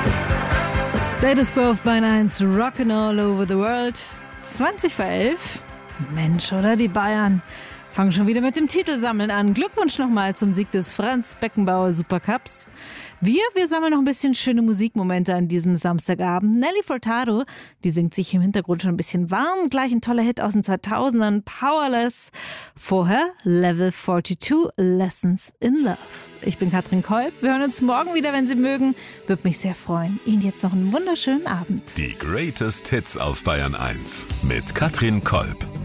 Status Quo auf Bayern 1, Rockin' All Over the World. 20 vor 11. Mensch, oder? Die Bayern fangen schon wieder mit dem Titelsammeln an. Glückwunsch nochmal zum Sieg des Franz Beckenbauer Supercups. Wir sammeln noch ein bisschen schöne Musikmomente an diesem Samstagabend. Nelly Furtado, die singt sich im Hintergrund schon ein bisschen warm. Gleich ein toller Hit aus den 2000ern, Powerless. Vorher Level 42, Lessons in Love. Ich bin Katrin Kolb. Wir hören uns morgen wieder, wenn Sie mögen. Würde mich sehr freuen. Ihnen jetzt noch einen wunderschönen Abend. Die Greatest Hits auf Bayern 1 mit Katrin Kolb.